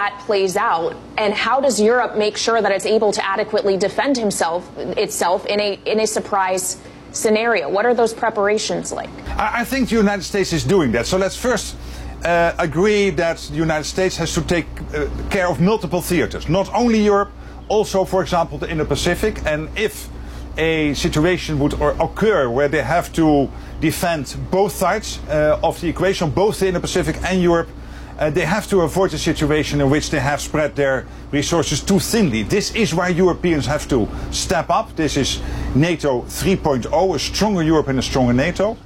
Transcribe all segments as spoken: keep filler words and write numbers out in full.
that plays out, and how does Europe make sure that it's able to adequately defend himself itself in a in a surprise scenario? What are those preparations like? I think the United States is doing that. So let's first uh, agree that the United States has to take uh, care of multiple theaters, not only Europe, also, for example, the Indo-Pacific. And if a situation would or occur where they have to defend both sides uh, of the equation, both the Indo-Pacific and Europe, uh, they have to avoid a situation in which they have spread their resources too thinly. This is why Europeans have to step up. This is NATO three point oh, a stronger Europe and a stronger NATO.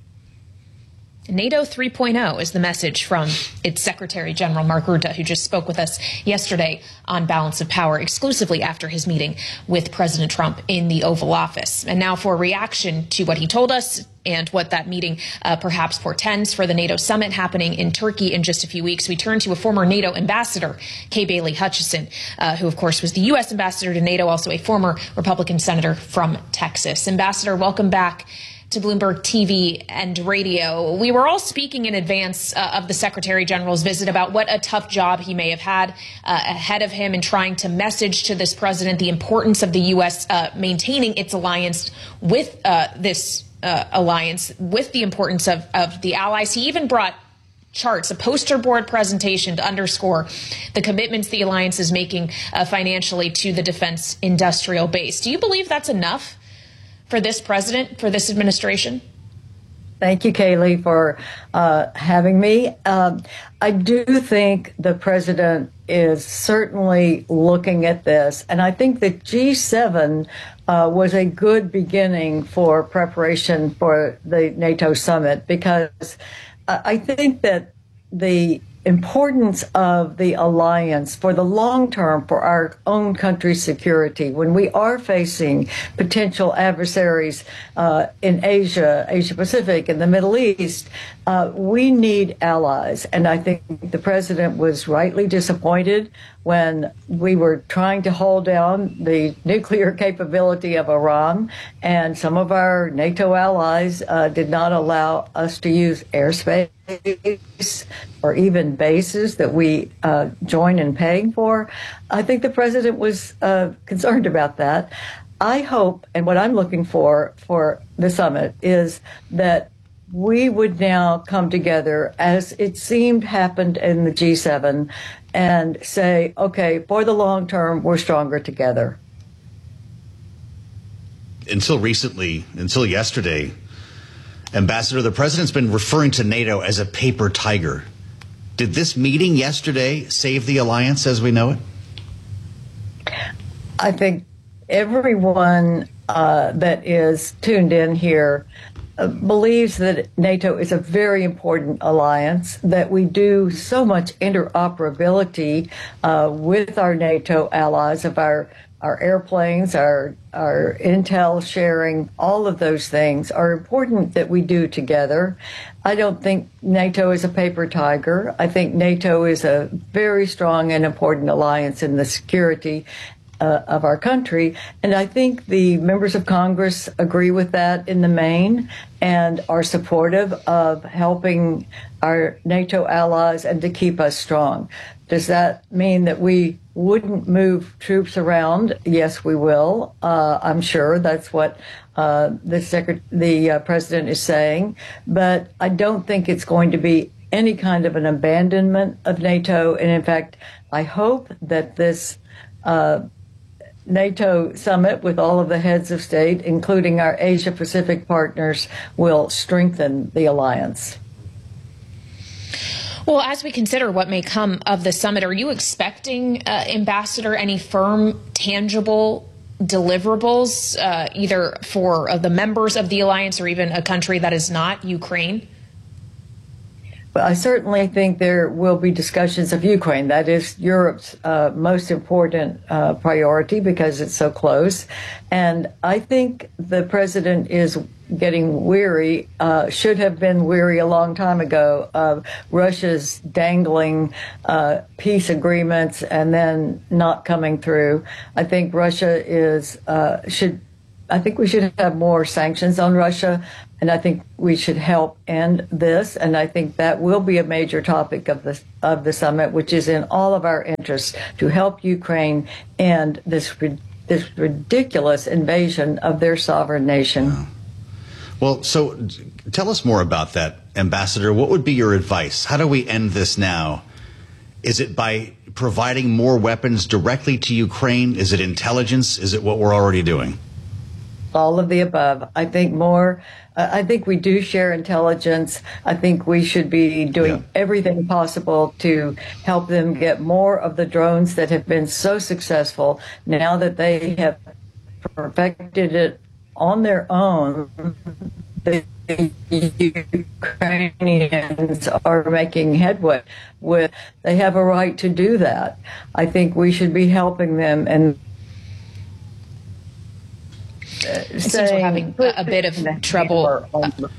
NATO three point oh is the message from its Secretary General Mark Rutte, who just spoke with us yesterday on Balance of Power exclusively after his meeting with President Trump in the Oval Office. And now for a reaction to what he told us and what that meeting uh, perhaps portends for the NATO summit happening in Turkey in just a few weeks, we turn to a former NATO ambassador, Kay Bailey Hutchison, uh, who, of course, was the U S ambassador to NATO, also a former Republican senator from Texas. Ambassador, welcome back to Bloomberg T V and radio. We were all speaking in advance uh, of the Secretary General's visit about what a tough job he may have had uh, ahead of him in trying to message to this president the importance of the U S uh, maintaining its alliance with uh, this uh, alliance, with the importance of, of the allies. He even brought charts, a poster board presentation to underscore the commitments the alliance is making uh, financially to the defense industrial base. Do you believe that's enough for this president, for this administration? Thank you, Kaylee, for uh, having me. Um, I do think the president is certainly looking at this, and I think the G seven uh, was a good beginning for preparation for the NATO summit, because I think that the importance of the alliance for the long term for our own country's security, when we are facing potential adversaries uh, in Asia, Asia Pacific, and the Middle East, uh, we need allies. And I think the president was rightly disappointed when we were trying to hold down the nuclear capability of Iran, and some of our NATO allies uh, did not allow us to use airspace or even bases that we uh, join in paying for. I think the president was uh, concerned about that. I hope, and what I'm looking for for the summit, is that we would now come together, as it seemed happened in the G seven, and say, okay, for the long term, we're stronger together. Until recently, until yesterday, Ambassador, the president's been referring to NATO as a paper tiger. Did this meeting yesterday save the alliance as we know it? I think everyone uh, that is tuned in here uh, believes that NATO is a very important alliance, that we do so much interoperability uh, with our NATO allies, of our our airplanes, our our intel sharing, all of those things are important that we do together. I don't think NATO is a paper tiger. I think NATO is a very strong and important alliance in the security uh, of our country. And I think the members of Congress agree with that in the main and are supportive of helping our NATO allies and to keep us strong. Does that mean that we wouldn't move troops around? Yes, we will. Uh, I'm sure that's what uh, the, secret- the uh, president is saying. But I don't think it's going to be any kind of an abandonment of NATO. And in fact, I hope that this uh, NATO summit with all of the heads of state, including our Asia Pacific partners, will strengthen the alliance. Well, as we consider what may come of the summit, are you expecting, uh, Ambassador, any firm, tangible deliverables, uh, either for uh, the members of the alliance or even a country that is not Ukraine? Well, I certainly think there will be discussions of Ukraine. That is Europe's uh, most important uh, priority because it's so close. And I think the president is getting weary, uh, should have been weary a long time ago, of Russia's dangling uh, peace agreements and then not coming through. I think Russia is uh, should I think we should have more sanctions on Russia, and I think we should help end this. And I think that will be a major topic of the of the summit, which is in all of our interests to help Ukraine end this this ridiculous invasion of their sovereign nation. Wow. Well, so tell us more about that, Ambassador. What would be your advice? How do we end this now? Is it by providing more weapons directly to Ukraine? Is it intelligence? Is it what we're already doing? All of the above. I think more, uh, I think we do share intelligence. I think we should be doing yeah. everything possible to help them get more of the drones that have been so successful now that they have perfected it on their own. The Ukrainians are making headway with, they have a right to do that. I think we should be helping them and It seems we're having a bit of trouble.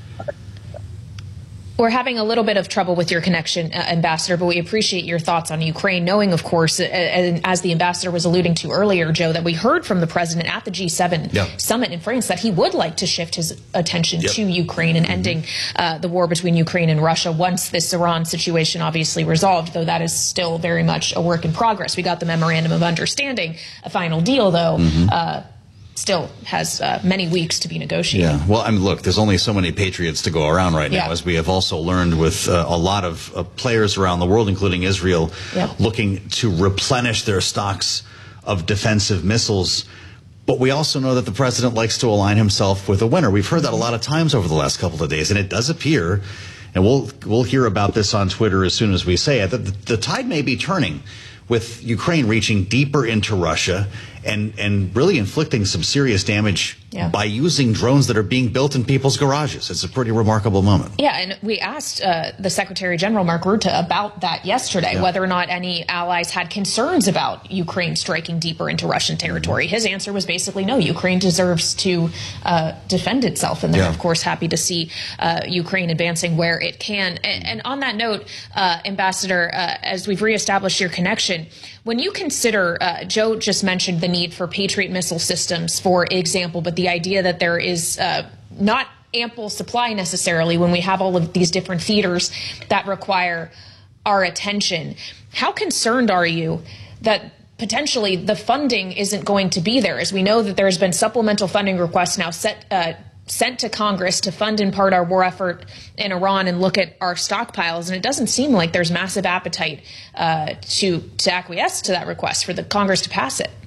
We're having a little bit of trouble with your connection, uh, Ambassador, but we appreciate your thoughts on Ukraine, knowing, of course, uh, and as the Ambassador was alluding to earlier, Joe, that we heard from the President at the G seven yep. summit in France that he would like to shift his attention yep. to Ukraine and mm-hmm. ending uh, the war between Ukraine and Russia once this Iran situation obviously resolved, though that is still very much a work in progress. We got the Memorandum of Understanding, a final deal, though. Mm-hmm. Uh, still has uh, many weeks to be negotiated. Yeah, well, I mean, look, there's only so many patriots to go around right now, yeah. as we have also learned with uh, a lot of uh, players around the world, including Israel, yeah. looking to replenish their stocks of defensive missiles. But we also know that the president likes to align himself with a winner. We've heard that a lot of times over the last couple of days, and it does appear, and we'll we'll hear about this on Twitter as soon as we say it, that the, the tide may be turning with Ukraine reaching deeper into Russia and, and really inflicting some serious damage yeah. by using drones that are being built in people's garages. It's a pretty remarkable moment. Yeah, and we asked uh, the Secretary General, Mark Rutte, about that yesterday, yeah. whether or not any allies had concerns about Ukraine striking deeper into Russian territory. His answer was basically no, Ukraine deserves to uh, defend itself. And they're, yeah. of course, happy to see uh, Ukraine advancing where it can. And, and on that note, uh, Ambassador, uh, as we've reestablished your connection, when you consider, uh, Joe just mentioned the need for Patriot missile systems, for example, but the idea that there is uh, not ample supply necessarily when we have all of these different theaters that require our attention. How concerned are you that potentially the funding isn't going to be there? As we know that there has been supplemental funding requests now set uh, sent to Congress to fund in part our war effort in Iran and look at our stockpiles. And it doesn't seem like there's massive appetite uh, to, to acquiesce to that request for the Congress to pass it.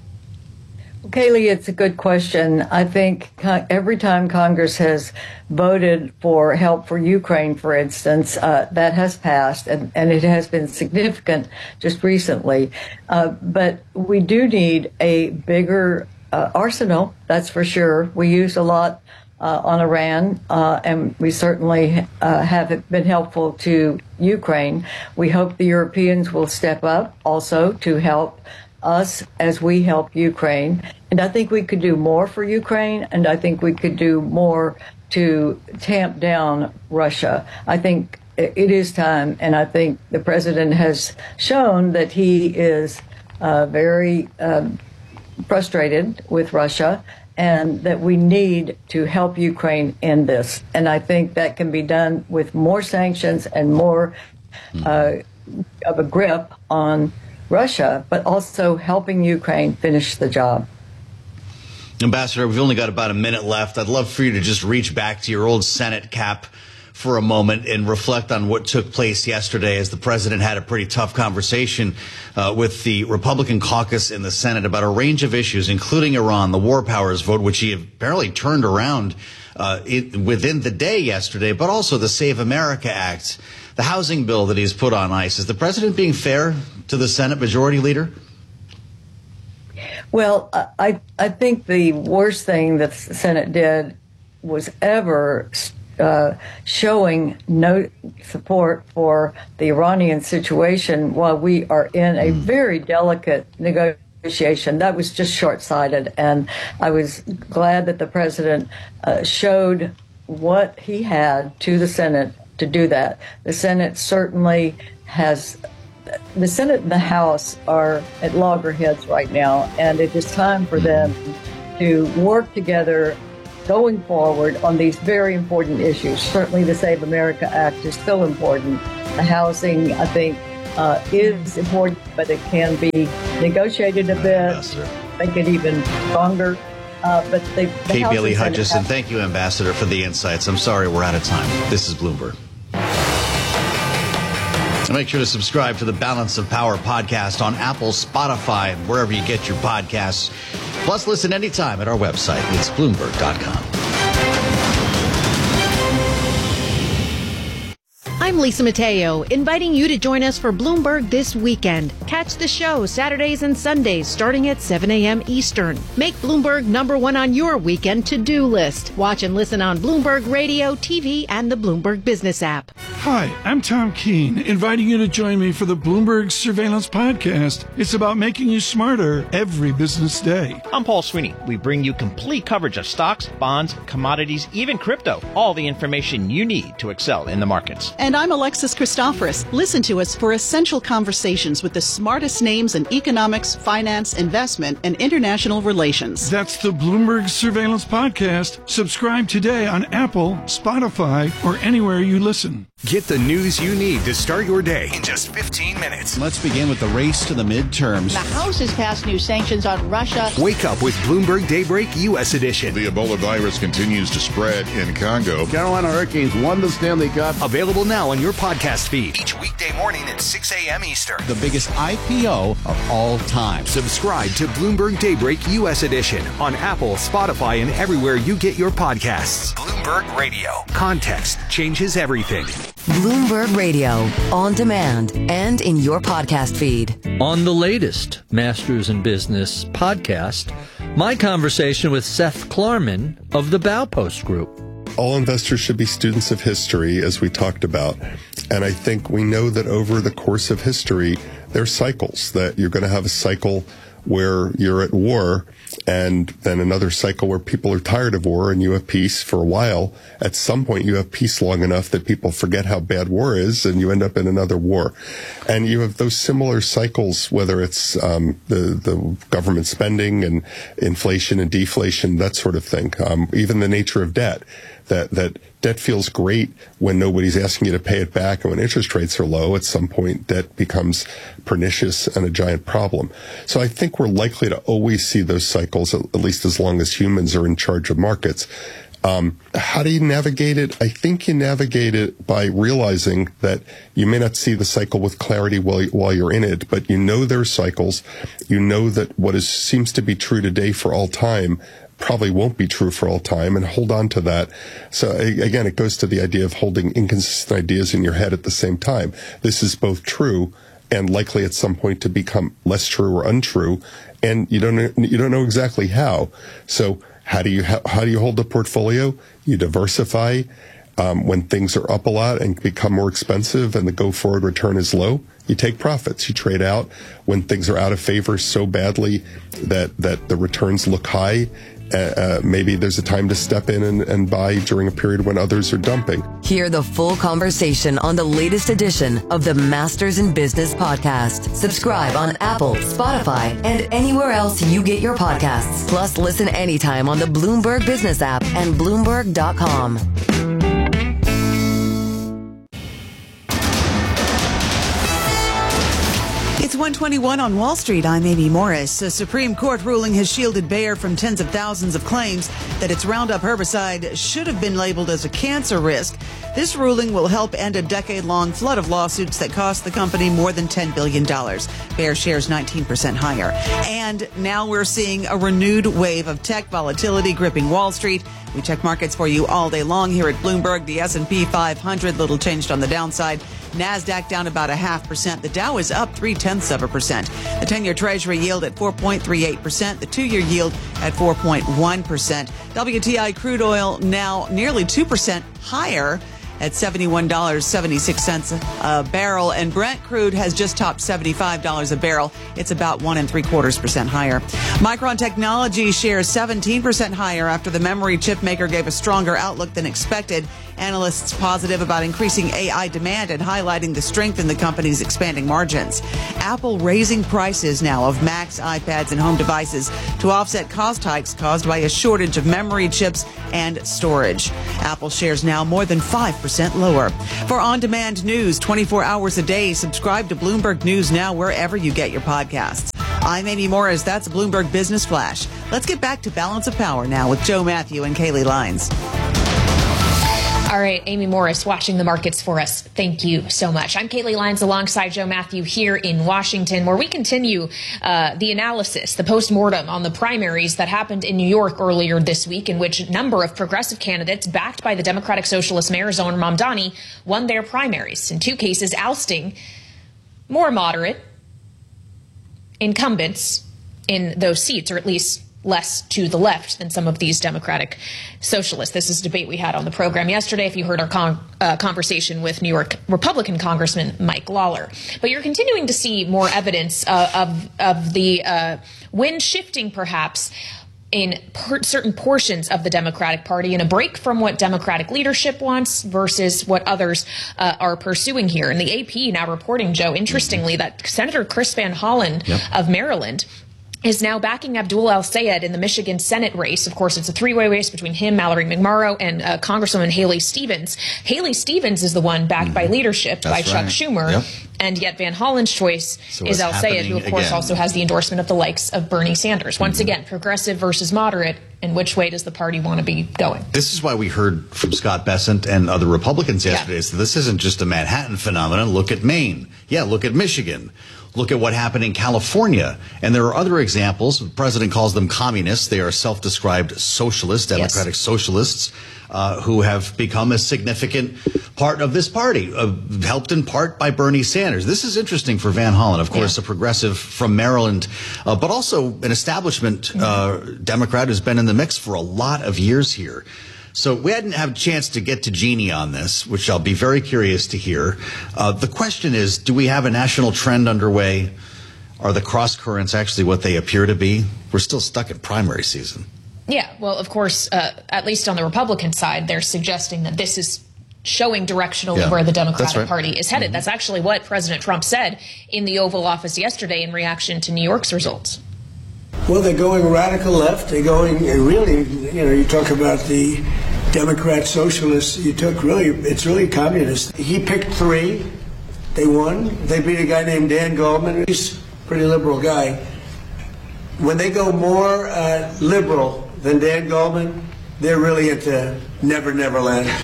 Kaylee, it's a good question. I think every time Congress has voted for help for Ukraine, for instance, uh, that has passed, and, and it has been significant just recently. Uh, but we do need a bigger uh, arsenal, that's for sure. We use a lot Uh, on Iran, uh, and we certainly uh, have been helpful to Ukraine. We hope the Europeans will step up also to help us as we help Ukraine. And I think we could do more for Ukraine, and I think we could do more to tamp down Russia. I think it is time, and I think the president has shown that he is uh, very uh, frustrated with Russia, and that we need to help Ukraine in this. And I think that can be done with more sanctions and more uh, of a grip on Russia, but also helping Ukraine finish the job. Ambassador, we've only got about a minute left. I'd love for you to just reach back to your old Senate cap for a moment and reflect on what took place yesterday as the president had a pretty tough conversation uh, with the Republican caucus in the Senate about a range of issues, including Iran, the war powers vote, which he apparently turned around uh, it, within the day yesterday, but also the Save America Act, the housing bill that he's put on ice. Is the president being fair to the Senate Majority Leader? Well, I, I think the worst thing that the Senate did was ever Uh, showing no support for the Iranian situation while we are in a very delicate negotiation. That was just short-sighted, and I was glad that the president uh, showed what he had to the Senate to do that. The Senate certainly has, the Senate and the House are at loggerheads right now, and it is time for them to work together going forward on these very important issues. Certainly the Save America Act is still important. The housing, I think, uh, is important, but it can be negotiated a bit, Yes, make it even stronger. Uh, but the, the Kate House Bailey and Senate Hutchison, have- thank you, Ambassador, for the insights. I'm sorry we're out of time. This is Bloomberg. And make sure to subscribe to the Balance of Power podcast on Apple, Spotify, and wherever you get your podcasts. Plus, listen anytime at our website. It's Bloomberg dot com. I'm Lisa Mateo, inviting you to join us for Bloomberg This Weekend. Catch the show Saturdays and Sundays starting at seven a.m. Eastern. Make Bloomberg number one on your weekend to-do list. Watch and listen on Bloomberg Radio, T V, and the Bloomberg Business app. Hi, I'm Tom Keene, inviting you to join me for the Bloomberg Surveillance Podcast. It's about making you smarter every business day. I'm Paul Sweeney. We bring you complete coverage of stocks, bonds, commodities, even crypto. All the information you need to excel in the markets. And I'm Alexis Christoforous. Listen to us for essential conversations with the smartest names in economics, finance, investment, and international relations. That's the Bloomberg Surveillance Podcast. Subscribe today on Apple, Spotify, or anywhere you listen. Get the news you need to start your day in just fifteen minutes. Let's begin with the race to the midterms. The House has passed new sanctions on Russia. Wake up with Bloomberg Daybreak U S Edition. The Ebola virus continues to spread in Congo. Carolina Hurricanes won the Stanley Cup. Available now on your podcast feed each weekday morning at six a.m. Eastern. The biggest I P O of all time. Subscribe to Bloomberg Daybreak U S Edition on Apple, Spotify, and everywhere you get your podcasts. Bloomberg Radio. Context changes everything. Bloomberg Radio, on demand and in your podcast feed. On the latest Masters in Business podcast, my conversation with Seth Klarman of the Baupost Group. All investors should be students of history, as we talked about. And I think we know that over the course of history, there are cycles, that you're going to have a cycle where you're at war, and then another cycle where people are tired of war and you have peace for a while. At some point, you have peace long enough that people forget how bad war is, and you end up in another war. And you have those similar cycles, whether it's um, the, the government spending and inflation and deflation, that sort of thing. Um, even the nature of debt. That, that debt feels great when nobody's asking you to pay it back, and when interest rates are low, at some point debt becomes pernicious and a giant problem. So I think we're likely to always see those cycles, at least as long as humans are in charge of markets. Um, how do you navigate it? I think you navigate it by realizing that you may not see the cycle with clarity while, while you're in it, but you know there are cycles. You know that what is, seems to be true today for all time probably won't be true for all time, and hold on to that. So again, it goes to the idea of holding inconsistent ideas in your head at the same time. This is both true and likely at some point to become less true or untrue, and you don't know, you don't know exactly how. So how do you how, how do you hold a portfolio? You diversify. Um, when things are up a lot and become more expensive and the go-forward return is low, you take profits. You trade out. When things are out of favor so badly that that the returns look high, Uh, uh, maybe there's a time to step in and, and buy during a period when others are dumping. Hear the full conversation on the latest edition of the Masters in Business podcast. Subscribe on Apple, Spotify, and anywhere else you get your podcasts. Plus, listen anytime on the Bloomberg Business app and Bloomberg dot com. It's one twenty-one on Wall Street. I'm Amy Morris. A Supreme Court ruling has shielded Bayer from tens of thousands of claims that its Roundup herbicide should have been labeled as a cancer risk. This ruling will help end a decade-long flood of lawsuits that cost the company more than ten billion dollars. Bayer shares nineteen percent higher. And now we're seeing a renewed wave of tech volatility gripping Wall Street. We check markets for you all day long here at Bloomberg. The S and P five hundred, little changed on the downside. NASDAQ down about a half percent. The Dow is up three-tenths of a percent. The ten-year Treasury yield at four point three eight percent. The two-year yield at four point one percent. W T I crude oil now nearly two percent higher. at seventy-one dollars and seventy-six cents a barrel. And Brent crude has just topped seventy-five dollars a barrel. It's about one and three quarters percent higher. Micron Technology shares seventeen percent higher after the memory chip maker gave a stronger outlook than expected. Analysts positive about increasing A I demand and highlighting the strength in the company's expanding margins. Apple raising prices now of Macs, iPads, and home devices to offset cost hikes caused by a shortage of memory chips and storage. Apple shares now more than five percent lower. For on-demand news twenty-four hours a day, subscribe to Bloomberg News Now wherever you get your podcasts. I'm Amy Morris. That's Bloomberg Business Flash. Let's get back to Balance of Power now with Joe Matthew and Kaylee Lines. All right, Amy Morris watching the markets for us. Thank you so much. I'm Kaylee Lyons alongside Joe Matthew here in Washington, where we continue uh, the analysis, the postmortem on the primaries that happened in New York earlier this week, in which a number of progressive candidates backed by the Democratic Socialist Mayor Zohran Mamdani won their primaries, in two cases ousting more moderate incumbents in those seats, or at least less to the left than some of these Democratic socialists. This is a debate we had on the program yesterday, if you heard our con- uh, conversation with New York Republican Congressman Mike Lawler. But you're continuing to see more evidence uh, of, of the uh, wind shifting, perhaps, in per- certain portions of the Democratic Party, and a break from what Democratic leadership wants versus what others uh, are pursuing here. And the A P now reporting, Joe, interestingly, that Senator Chris Van Hollen yep. of Maryland is now backing Abdul El-Sayed in the Michigan Senate race. Of course, it's a three-way race between him, Mallory McMorrow, and uh, Congresswoman Haley Stevens. Haley Stevens is the one backed mm-hmm. by leadership, That's by Chuck right. Schumer. Yep. And yet Van Hollen's choice so is El-Sayed, who, of course, again. also has the endorsement of the likes of Bernie Sanders. Once mm-hmm. again, progressive versus moderate. In which way does the party want to be going? This is why we heard from Scott Bessent and other Republicans yesterday. Yeah. So this isn't just a Manhattan phenomenon. Look at Maine. Yeah, look at Michigan. Look at what happened in California. And there are other examples. The president calls them communists. They are self-described socialists, democratic yes. socialists, uh, who have become a significant part of this party, uh, helped in part by Bernie Sanders. This is interesting for Van Hollen, of course, yeah. a progressive from Maryland, uh, but also an establishment uh, Democrat who's been in the mix for a lot of years here. So we hadn't had a chance to get to Jeannie on this, which I'll be very curious to hear. Uh, the question is, do we have a national trend underway? Are the cross currents actually what they appear to be? We're still stuck in primary season. Yeah, well, of course, uh, at least on the Republican side, they're suggesting that this is showing directionally yeah, where the Democratic right. Party is headed. Mm-hmm. That's actually what President Trump said in the Oval Office yesterday in reaction to New York's results. Well, they're going radical left. They're going really, you know, you talk about the Democrat socialists. You took really, it's really communist. He picked three. They won. They beat a guy named Dan Goldman. He's a pretty liberal guy. When they go more uh, liberal than Dan Goldman, they're really into Never Never Land.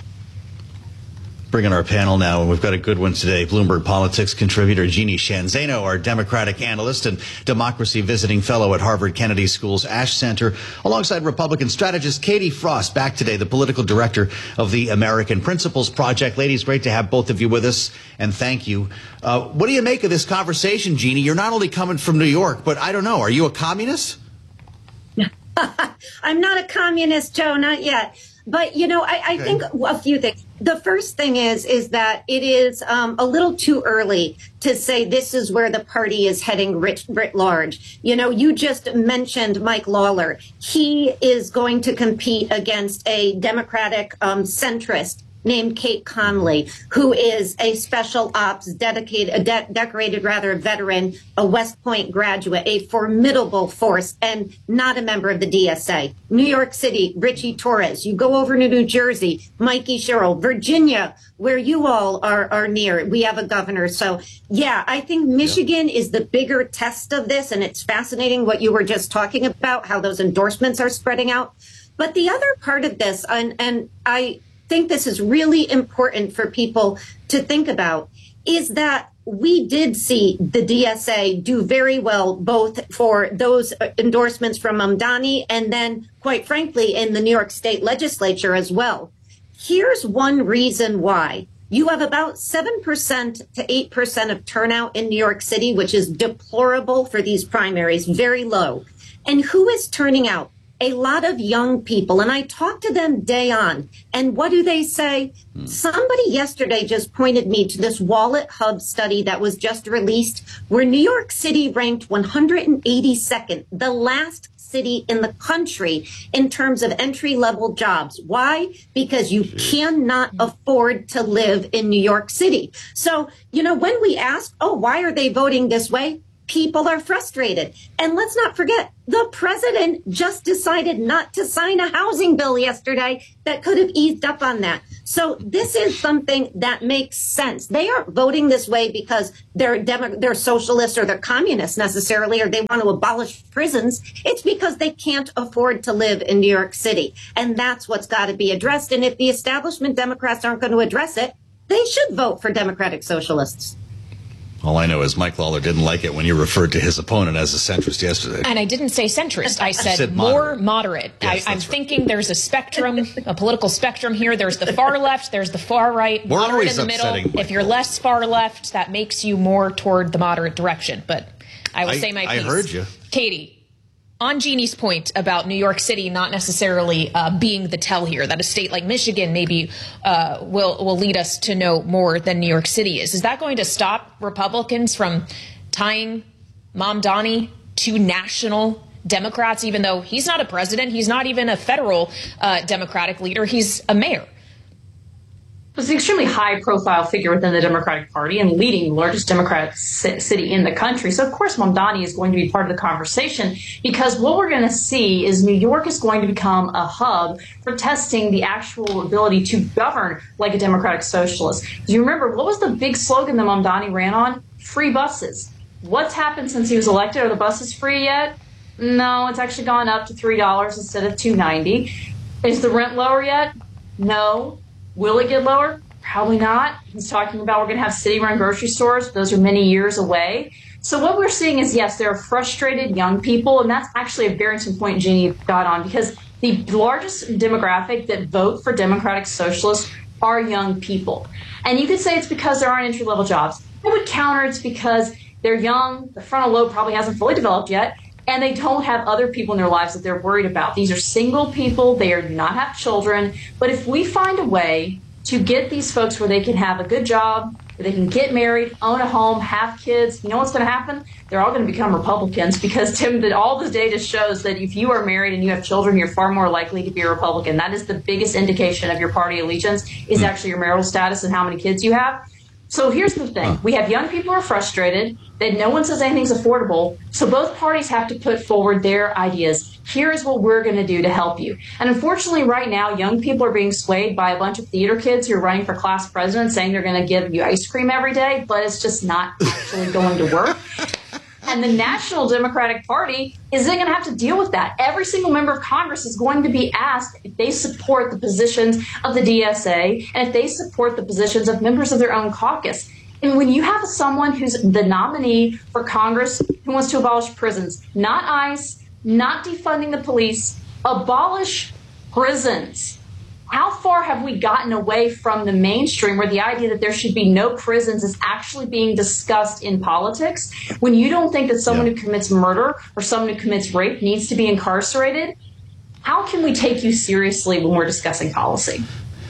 Bringing our panel now, and we've got a good one today. Bloomberg Politics contributor Jeannie Sheehan Zaino, our Democratic analyst and democracy visiting fellow at Harvard Kennedy School's Ash Center, alongside Republican strategist Katie Frost, back today, the political director of the American Principles Project. Ladies, great to have both of you with us, and thank you. Uh, what do you make of this conversation, Jeannie? You're not only coming from New York, but I don't know, are you a communist? I'm not a communist, Joe, not yet. But, you know, I, I okay. think a few things. The first thing is, is that it is um, a little too early to say this is where the party is heading writ, writ large. You know, you just mentioned Mike Lawler. He is going to compete against a Democratic um, centrist named Kate Conley, who is a special ops dedicated, a de- decorated rather veteran, a West Point graduate, a formidable force, and not a member of the D S A. New York City, Richie Torres. You go over to New Jersey, Mikey Sherrill. Virginia, where you all are, are near, we have a governor. So, yeah, I think Michigan yeah. is the bigger test of this, and it's fascinating what you were just talking about, how those endorsements are spreading out. But the other part of this, and, and I think this is really important for people to think about, is that we did see the D S A do very well, both for those endorsements from Mamdani and then, quite frankly, in the New York State legislature as well. Here's one reason why. You have about seven percent to eight percent of turnout in New York City, which is deplorable for these primaries, very low. And who is turning out? a lot of young people, and I talk to them day on, and what do they say? Hmm. Somebody yesterday just pointed me to this Wallet Hub study that was just released, where New York City ranked one hundred eighty-second, the last city in the country in terms of entry-level jobs. Why? Because you cannot afford to live in New York City. So, you know, when we ask, oh, why are they voting this way? People are frustrated. And let's not forget, the president just decided not to sign a housing bill yesterday that could have eased up on that. So this is something that makes sense. They aren't voting this way because they're demo- they're socialists or they're communists necessarily, or they want to abolish prisons. It's because they can't afford to live in New York City. And that's what's got to be addressed. And if the establishment Democrats aren't going to address it, they should vote for Democratic socialists. All I know is Mike Lawler didn't like it when you referred to his opponent as a centrist yesterday. And I didn't say centrist. I said, said more moderate. moderate. Yes, I, I'm right. thinking there's a spectrum, a political spectrum here. There's the far left, there's the far right, We're moderate always in the middle. upsetting Mike If you're Lawler. less far left, that makes you more toward the moderate direction. But I will I, say my piece. I heard you. Katie, on Jeannie's point about New York City not necessarily uh, being the tell here, that a state like Michigan maybe uh, will will lead us to know more than New York City is. Is that going to stop Republicans from tying Mamdani to national Democrats, even though he's not a president, he's not even a federal uh, Democratic leader, he's a mayor? Was an extremely high-profile figure within the Democratic Party and leading the largest Democratic c- city in the country. So, of course, Mamdani is going to be part of the conversation because what we're going to see is New York is going to become a hub for testing the actual ability to govern like a Democratic socialist. Do you remember, what was the big slogan that Mamdani ran on? Free buses. What's happened since he was elected? Are the buses free yet? No, it's actually gone up to three dollars instead of two ninety. Is the rent lower yet? No. Will it get lower? Probably not. He's talking about we're going to have city-run grocery stores. Those are many years away. So what we're seeing is, yes, there are frustrated young people, and that's actually a very important point Jeannie got on, because the largest demographic that vote for Democratic Socialists are young people. And you could say it's because there aren't entry-level jobs. I would counter it's because they're young, the frontal lobe probably hasn't fully developed yet, and they don't have other people in their lives that they're worried about. These are single people. They do not have children. But if we find a way to get these folks where they can have a good job, where they can get married, own a home, have kids, you know what's going to happen? They're all going to become Republicans because, Tim, that all the data shows that if you are married and you have children, you're far more likely to be a Republican. That is the biggest indication of your party allegiance is actually your marital status and how many kids you have. So here's the thing. We have young people who are frustrated, that no one says anything's affordable. So both parties have to put forward their ideas. Here is what we're going to do to help you. And unfortunately, right now, young people are being swayed by a bunch of theater kids who are running for class president saying they're going to give you ice cream every day, but it's just not actually going to work. And the National Democratic Party isn't going to have to deal with that. Every single member of Congress is going to be asked if they support the positions of the D S A and if they support the positions of members of their own caucus. And when you have someone who's the nominee for Congress who wants to abolish prisons, not ICE, not defunding the police, abolish prisons. How far have we gotten away from the mainstream where the idea that there should be no prisons is actually being discussed in politics? When you don't think that someone yeah. who commits murder or someone who commits rape needs to be incarcerated, how can we take you seriously when we're discussing policy?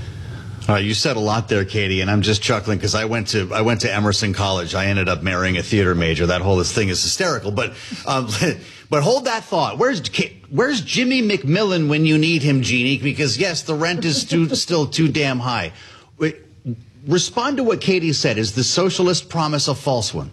Uh, you said a lot there, Katie, and I'm just chuckling because I went to I went to Emerson College. I ended up marrying a theater major. That whole this thing is hysterical. But um, but hold that thought. Where's Where's Jimmy McMillan when you need him, Jeannie? Because yes, the rent is too, still too damn high. Wait, respond to what Katie said. Is the socialist promise a false one?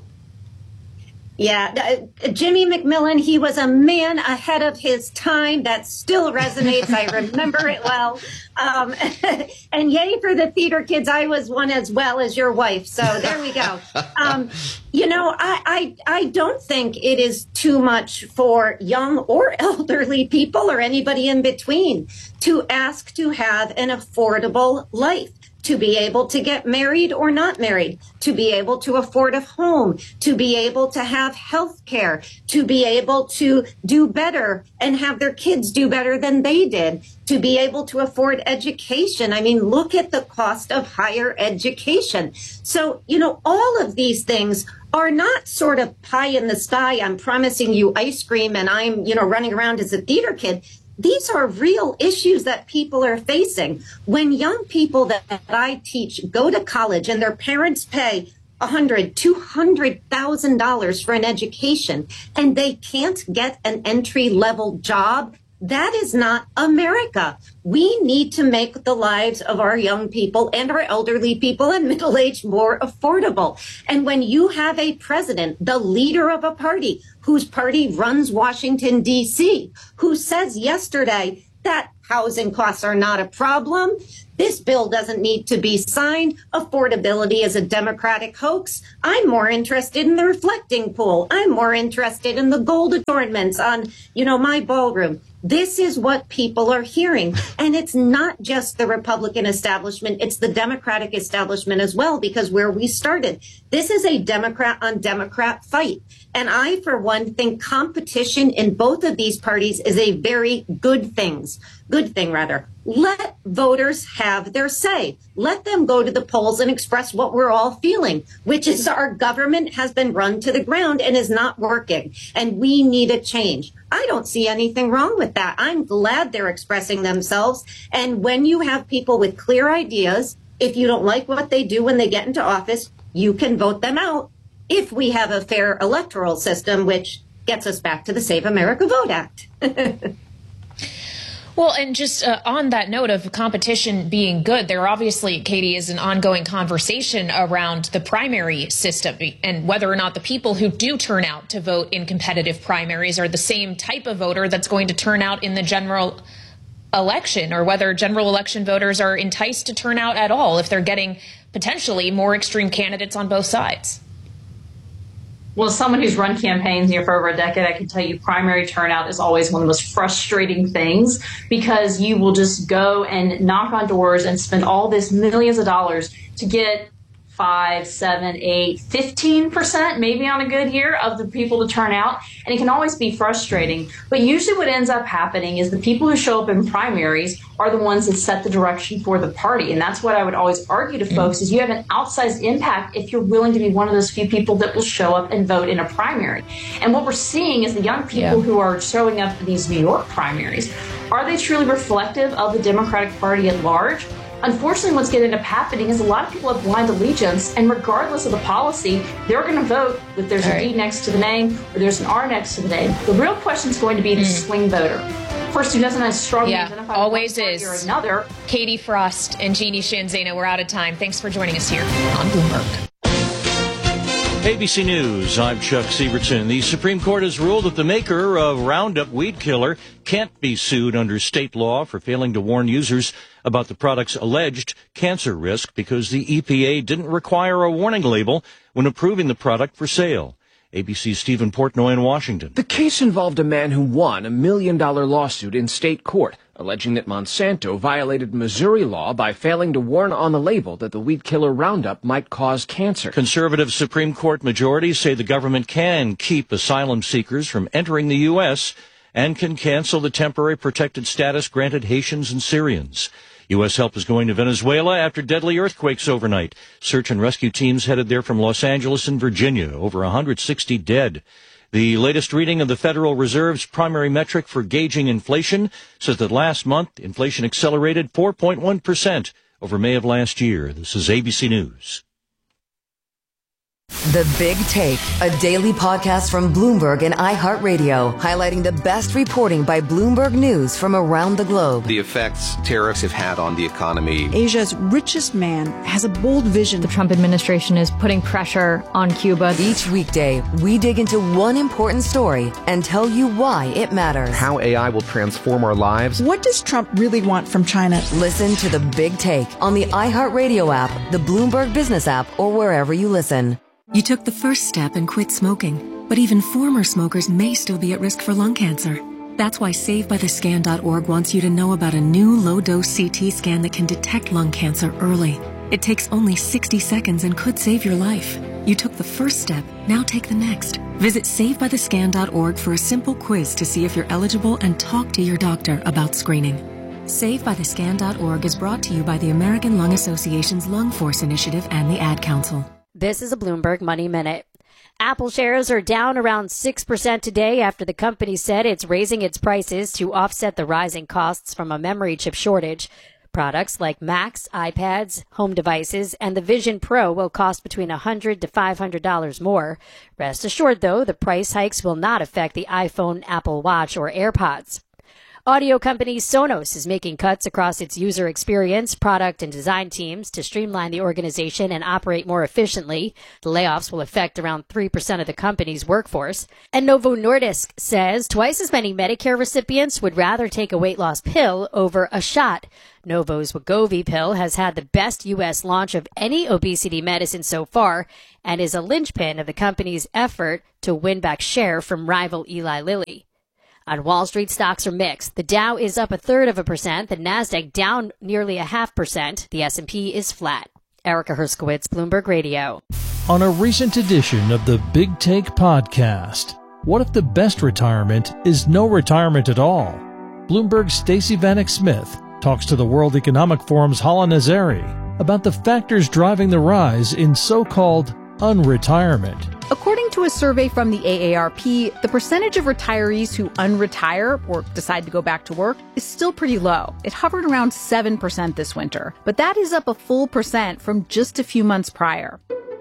Yeah, uh, Jimmy McMillan, he was a man ahead of his time. That still resonates. I remember it well. Um, and yay for the theater kids. I was one as well as your wife. So there we go. Um, you know, I, I, I don't think it is too much for young or elderly people or anybody in between to ask to have an affordable life, to be able to get married or not married, to be able to afford a home, to be able to have health care, to be able to do better and have their kids do better than they did, to be able to afford education. I mean, look at the cost of higher education. So, you know, all of these things are not sort of pie in the sky. I'm promising you ice cream and I'm, you know, running around as a theater kid. These are real issues that people are facing. When young people that, that I teach go to college and their parents pay one hundred thousand dollars, two hundred thousand dollars for an education and they can't get an entry-level job, that is not America. We need to make the lives of our young people and our elderly people and middle-aged more affordable. And when you have a president, the leader of a party, whose party runs Washington, D C, who says yesterday that housing costs are not a problem, this bill doesn't need to be signed, affordability is a Democratic hoax, I'm more interested in the reflecting pool, I'm more interested in the gold adornments on, you know, my ballroom. This is what people are hearing. And it's not just the Republican establishment, it's the Democratic establishment as well, because where we started, this is a Democrat on Democrat fight. And I, for one, think competition in both of these parties is a very good things. Good thing, rather. Let voters have their say. Let them go to the polls and express what we're all feeling, which is our government has been run to the ground and is not working. And we need a change. I don't see anything wrong with that. I'm glad they're expressing themselves. And when you have people with clear ideas, if you don't like what they do when they get into office, you can vote them out if we have a fair electoral system, which gets us back to the Save America Vote Act. Well, and just uh, on that note of competition being good, there obviously, Katie, is an ongoing conversation around the primary system and whether or not the people who do turn out to vote in competitive primaries are the same type of voter that's going to turn out in the general election, or whether general election voters are enticed to turn out at all if they're getting potentially more extreme candidates on both sides. Well, as someone who's run campaigns here for over a decade, I can tell you primary turnout is always one of the most frustrating things, because you will just go and knock on doors and spend all this millions of dollars to get five, seven, eight, fifteen percent, maybe on a good year, of the people to turn out. And it can always be frustrating. But usually what ends up happening is the people who show up in primaries are the ones that set the direction for the party. And that's what I would always argue to folks, is you have an outsized impact if you're willing to be one of those few people that will show up and vote in a primary. And what we're seeing is the young people yeah. who are showing up in these New York primaries, are they truly reflective of the Democratic Party at large? Unfortunately, what's going to end up happening is a lot of people have blind allegiance, and regardless of the policy, they're going to vote if there's All a right. D next to the name or there's an R next to the name. The real question is going to be the mm. swing voter. Person who doesn't as strongly yeah, identify always one is. Or another. Katie Frost and Jeannie Sheehan Zaino, we're out of time. Thanks for joining us here on Bloomberg. A B C News, I'm Chuck Sievertson. The Supreme Court has ruled that the maker of Roundup weed killer can't be sued under state law for failing to warn users about the product's alleged cancer risk because the E P A didn't require a warning label when approving the product for sale. A B C's Stephen Portnoy in Washington. The case involved a man who won a million-dollar lawsuit in state court, alleging that Monsanto violated Missouri law by failing to warn on the label that the weed killer Roundup might cause cancer. Conservative Supreme Court majorities say the government can keep asylum seekers from entering the U S and can cancel the temporary protected status granted Haitians and Syrians. U S help is going to Venezuela after deadly earthquakes overnight. Search and rescue teams headed there from Los Angeles and Virginia. Over one hundred sixty dead. The latest reading of the Federal Reserve's primary metric for gauging inflation says that last month, inflation accelerated four point one percent over May of last year. This is A B C News. The Big Take, a daily podcast from Bloomberg and iHeartRadio, highlighting the best reporting by Bloomberg News from around the globe. The effects tariffs have had on the economy. Asia's richest man has a bold vision. The Trump administration is putting pressure on Cuba. Each weekday, we dig into one important story and tell you why it matters. How A I will transform our lives. What does Trump really want from China? Listen to The Big Take on the iHeartRadio app, the Bloomberg Business app, or wherever you listen. You took the first step and quit smoking, but even former smokers may still be at risk for lung cancer. That's why Save By The Scan dot org wants you to know about a new low-dose C T scan that can detect lung cancer early. It takes only sixty seconds and could save your life. You took the first step, now take the next. Visit Save By The Scan dot org for a simple quiz to see if you're eligible and talk to your doctor about screening. Save By The Scan dot org is brought to you by the American Lung Association's Lung Force Initiative and the Ad Council. This is a Bloomberg Money Minute. Apple shares are down around six percent today after the company said it's raising its prices to offset the rising costs from a memory chip shortage. Products like Macs, iPads, home devices, and the Vision Pro will cost between one hundred dollars to five hundred dollars more. Rest assured, though, the price hikes will not affect the iPhone, Apple Watch, or AirPods. Audio company Sonos is making cuts across its user experience, product, and design teams to streamline the organization and operate more efficiently. The layoffs will affect around three percent of the company's workforce. And Novo Nordisk says twice as many Medicare recipients would rather take a weight loss pill over a shot. Novo's Wegovy pill has had the best U S launch of any obesity medicine so far and is a linchpin of the company's effort to win back share from rival Eli Lilly. On Wall Street, stocks are mixed. The Dow is up a third of a percent. The Nasdaq down nearly a half percent. The S and P is flat. Erica Herskowitz, Bloomberg Radio. On a recent edition of the Big Take podcast, what if the best retirement is no retirement at all? Bloomberg's Stacey Vanek Smith talks to the World Economic Forum's Hala Nazari about the factors driving the rise in so-called unretirement. According to a survey from the A A R P, the percentage of retirees who unretire or decide to go back to work is still pretty low. It hovered around seven percent this winter, but that is up a full percent from just a few months prior.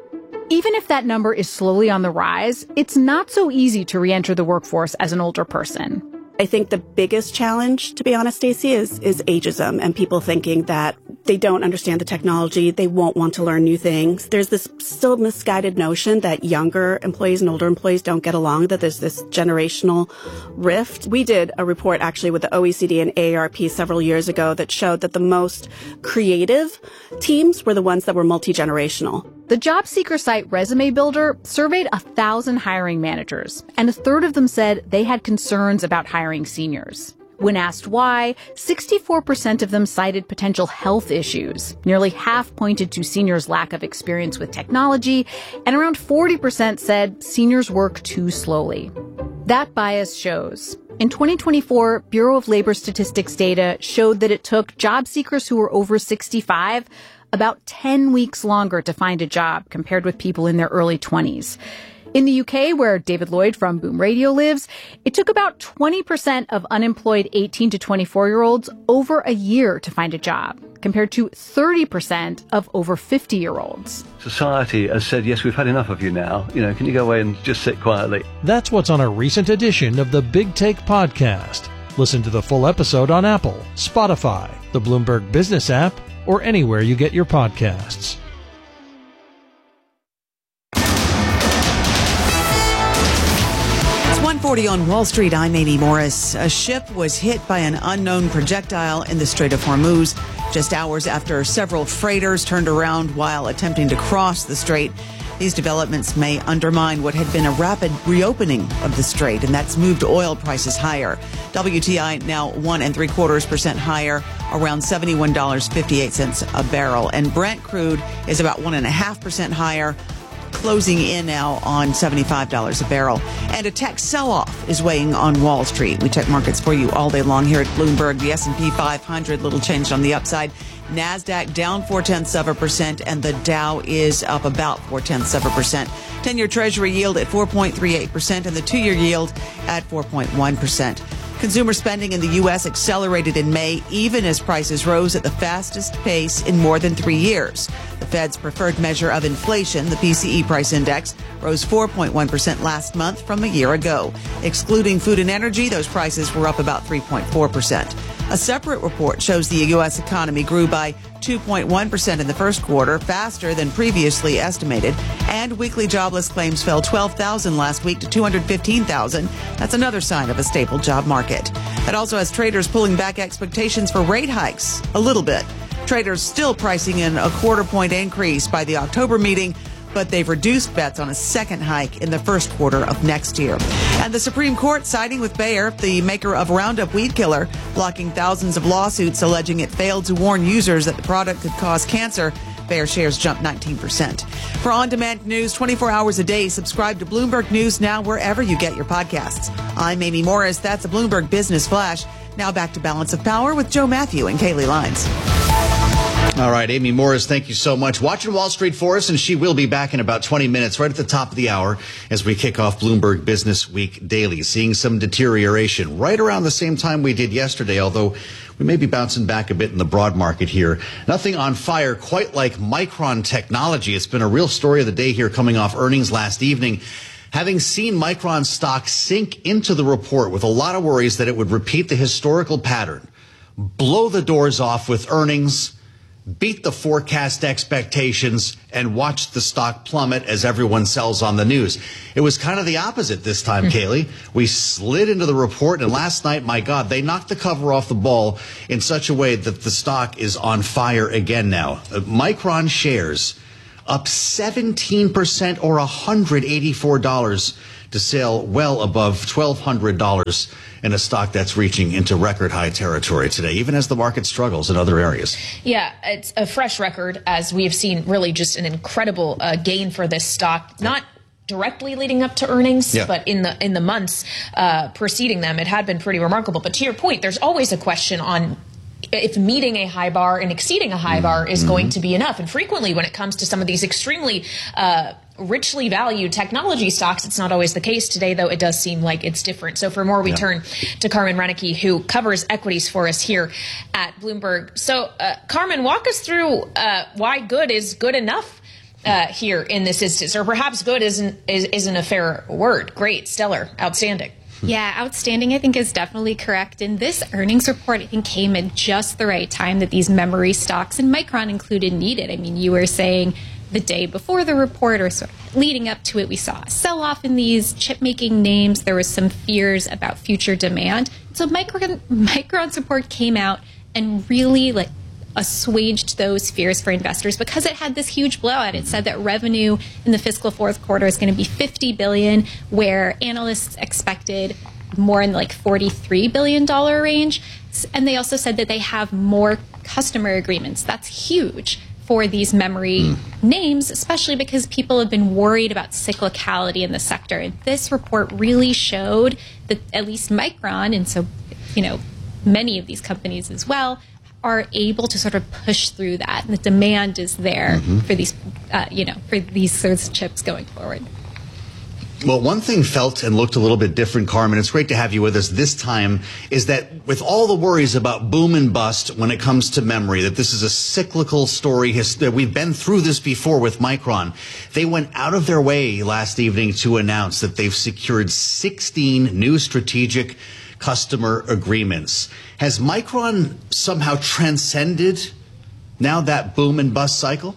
Even if that number is slowly on the rise, it's not so easy to re-enter the workforce as an older person. I think the biggest challenge, to be honest, Stacey, is, is ageism and people thinking that they don't understand the technology, they won't want to learn new things. There's this still misguided notion that younger employees and older employees don't get along, that there's this generational rift. We did a report actually with the O E C D and A A R P several years ago that showed that the most creative teams were the ones that were multi-generational. The job seeker site Resume Builder surveyed a thousand hiring managers, and a third of them said they had concerns about hiring seniors. When asked why, sixty-four percent of them cited potential health issues. Nearly half pointed to seniors' lack of experience with technology, and around forty percent said seniors work too slowly. That bias shows. In twenty twenty-four, Bureau of Labor Statistics data showed that it took job seekers who were over sixty-five about ten weeks longer to find a job compared with people in their early twenties. In the U K, where David Lloyd from Boom Radio lives, it took about twenty percent of unemployed eighteen to twenty-four-year-olds over a year to find a job, compared to thirty percent of over fifty-year-olds. Society has said, yes, we've had enough of you now. You know, can you go away and just sit quietly? That's what's on a recent edition of the Big Take podcast. Listen to the full episode on Apple, Spotify, the Bloomberg Business app, or anywhere you get your podcasts. one forty on Wall Street. I'm Amy Morris. A ship was hit by an unknown projectile in the Strait of Hormuz just hours after several freighters turned around while attempting to cross the strait. These developments may undermine what had been a rapid reopening of the strait, and that's moved oil prices higher. W T I now one and three quarters percent higher, around seventy-one dollars and fifty-eight cents a barrel. And Brent crude is about one and a half percent higher, closing in now on seventy-five dollars a barrel. And a tech sell-off is weighing on Wall Street. We check markets for you all day long here at Bloomberg. The S and P five hundred, little changed on the upside. NASDAQ down four-tenths of a percent, and the Dow is up about four-tenths of a percent. ten-year Treasury yield at four point three eight percent, and the two-year yield at four point one percent. Consumer spending in the U S accelerated in May, even as prices rose at the fastest pace in more than three years. The Fed's preferred measure of inflation, the P C E price index, rose four point one percent last month from a year ago. Excluding food and energy, those prices were up about three point four percent. A separate report shows the U S economy grew by two point one percent in the first quarter, faster than previously estimated, and weekly jobless claims fell twelve thousand last week to two hundred fifteen thousand. That's another sign of a stable job market. It also has traders pulling back expectations for rate hikes a little bit. Traders still pricing in a quarter point increase by the October meeting, but they've reduced bets on a second hike in the first quarter of next year. And the Supreme Court siding with Bayer, the maker of Roundup weed killer, blocking thousands of lawsuits alleging it failed to warn users that the product could cause cancer. Bayer shares jumped nineteen percent. For on-demand news twenty-four hours a day, subscribe to Bloomberg News now wherever you get your podcasts. I'm Amy Morris. That's a Bloomberg Business Flash. Now back to Balance of Power with Joe Matthew and Kaylee Lines. All right, Amy Morris, thank you so much. Watching Wall Street for us, and she will be back in about twenty minutes, right at the top of the hour, as we kick off Bloomberg Business Week Daily. Seeing some deterioration right around the same time we did yesterday, although we may be bouncing back a bit in the broad market here. Nothing on fire quite like Micron Technology. It's been a real story of the day here coming off earnings last evening. Having seen Micron stock sink into the report with a lot of worries that it would repeat the historical pattern, blow the doors off with earnings, beat the forecast expectations, and watch the stock plummet as everyone sells on the news. It was kind of the opposite this time, Kaylee. We slid into the report, and last night, my God, they knocked the cover off the ball in such a way that the stock is on fire again now. Uh, Micron shares up seventeen percent or one hundred eighty-four dollars to sell well above twelve hundred dollars in a stock that's reaching into record high territory today, even as the market struggles in other areas. Yeah, it's a fresh record, as we have seen really just an incredible uh, gain for this stock. Not directly leading up to earnings, yeah. but in the in the months uh, preceding them, it had been pretty remarkable. But to your point, there's always a question on if meeting a high bar and exceeding a high bar is mm-hmm. going to be enough. And frequently when it comes to some of these extremely uh, richly valued technology stocks, it's not always the case. Today, though, it does seem like it's different. So for more, we yeah. turn to Carmen Reinecke, who covers equities for us here at Bloomberg. So uh, Carmen, walk us through uh, why good is good enough uh, here in this instance, or perhaps good isn't, is, isn't a fair word. Great, stellar, outstanding. Yeah, outstanding, I think, is definitely correct. And this earnings report, I think, came at just the right time that these memory stocks, and Micron included, needed. I mean, you were saying the day before the report or sort of leading up to it, we saw a sell-off in these chip-making names. There was some fears about future demand. So Micron, Micron's report came out and really, like, assuaged those fears for investors because it had this huge blowout. It said that revenue in the fiscal fourth quarter is going to be fifty billion dollars, where analysts expected more in like forty-three billion dollars range. And they also said that they have more customer agreements. That's huge for these memory mm. names, especially because people have been worried about cyclicality in the sector. And this report really showed that at least Micron, and so, you know, many of these companies as well, are able to sort of push through that. And the demand is there mm-hmm. for these, uh, you know, for these sorts of chips going forward. Well, one thing felt and looked a little bit different, Carmen, it's great to have you with us this time, is that with all the worries about boom and bust when it comes to memory, that this is a cyclical story, we've been through this before with Micron. They went out of their way last evening to announce that they've secured sixteen new strategic customer agreements. Has Micron somehow transcended now that boom and bust cycle?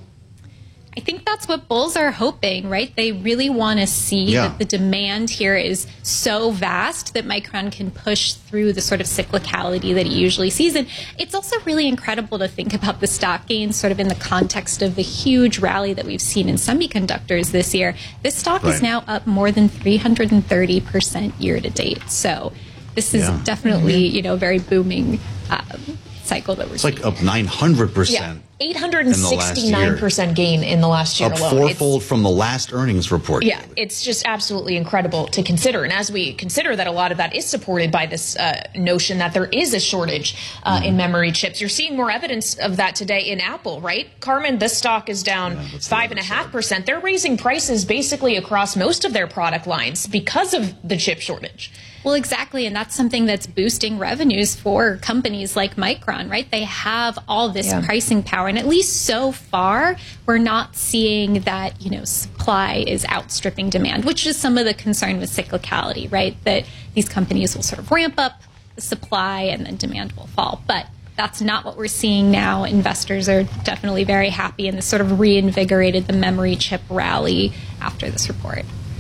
I think that's what bulls are hoping, right? They really want to see yeah. that the demand here is so vast that Micron can push through the sort of cyclicality that it usually sees. And it's also really incredible to think about the stock gains sort of in the context of the huge rally that we've seen in semiconductors this year. This stock right. is now up more than three hundred thirty percent year to date. So this is yeah. definitely, you know, a very booming um, cycle that we're it's seeing. It's like up nine hundred percent. Yeah. eight hundred sixty-nine percent gain in the last year up alone. Fourfold it's, from the last earnings report. Yeah, it's just absolutely incredible to consider. And as we consider that a lot of that is supported by this uh, notion that there is a shortage uh, mm. in memory chips, you're seeing more evidence of that today in Apple, right? Carmen, this stock is down yeah, five point five percent. They're raising prices basically across most of their product lines because of the chip shortage. Well, exactly. And that's something that's boosting revenues for companies like Micron, right? They have all this yeah. pricing power. And at least so far, we're not seeing that, you know, supply is outstripping demand, which is some of the concern with cyclicality, right? That these companies will sort of ramp up the supply and then demand will fall. But that's not what we're seeing now. Investors are definitely very happy, and this sort of reinvigorated the memory chip rally after this report.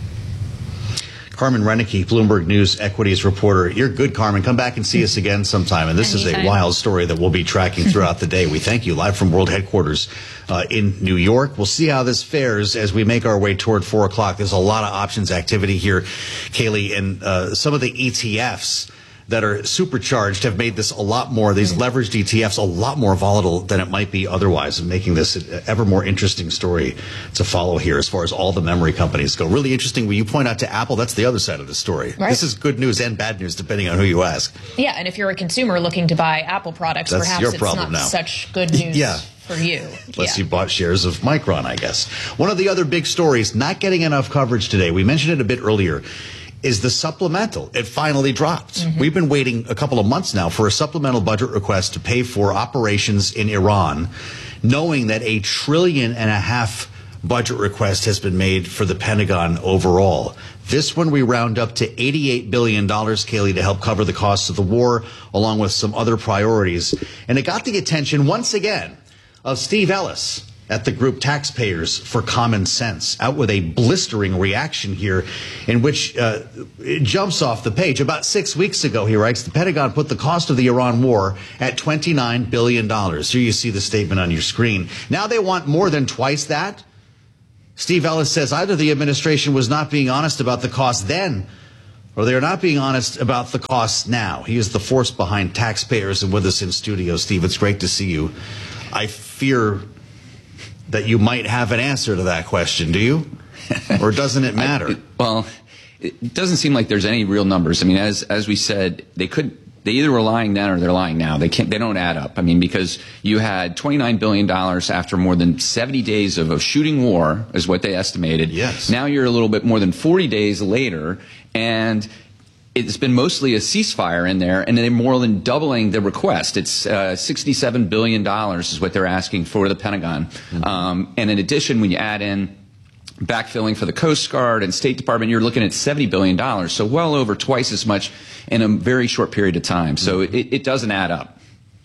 Carmen Reinecke, Bloomberg News equities reporter. You're good, Carmen. Come back and see us again sometime. And this Anytime. is a wild story that we'll be tracking throughout the day. We thank you live from World Headquarters uh, in New York. We'll see how this fares as we make our way toward four o'clock. There's a lot of options activity here, Kaylee, and uh, some of the E T Fs that are supercharged have made this a lot more, these leveraged E T Fs, a lot more volatile than it might be otherwise, and making this an ever more interesting story to follow here as far as all the memory companies go. Really interesting when you point out to Apple, that's the other side of the story. Right. This is good news and bad news, depending on who you ask. Yeah, and if you're a consumer looking to buy Apple products, that's perhaps your it's problem not now. such good news yeah. for you. Unless yeah. you bought shares of Micron, I guess. One of the other big stories not getting enough coverage today, we mentioned it a bit earlier, is the supplemental. It finally dropped. Mm-hmm. We've been waiting a couple of months now for a supplemental budget request to pay for operations in Iran, knowing that a trillion and a half budget request has been made for the Pentagon overall. This one we round up to eighty-eight billion dollars, Kaylee, to help cover the costs of the war, along with some other priorities. And it got the attention, once again, of Steve Ellis at the group Taxpayers for Common Sense, out with a blistering reaction here in which uh, it jumps off the page. About six weeks ago, he writes, the Pentagon put the cost of the Iran war at twenty-nine billion dollars. Here you see the statement on your screen. Now they want more than twice that. Steve Ellis says either the administration was not being honest about the cost then, or they are not being honest about the costs now. He is the force behind Taxpayers and with us in studio. Steve, it's great to see you. I fear that you might have an answer to that question, do you? Or doesn't it matter? I, it, well, it doesn't seem like there's any real numbers. I mean, as as we said, they could they either were lying then or they're lying now. They can't they don't add up. I mean, because you had twenty-nine billion dollars after more than seventy days of a shooting war is what they estimated. Yes. Now you're a little bit more than forty days later, and it's been mostly a ceasefire in there, and they're more than doubling the request. It's uh, sixty-seven billion dollars is what they're asking for the Pentagon. Mm-hmm. Um, and in addition, when you add in backfilling for the Coast Guard and State Department, you're looking at seventy billion dollars, so well over twice as much in a very short period of time. So mm-hmm. it, it doesn't add up.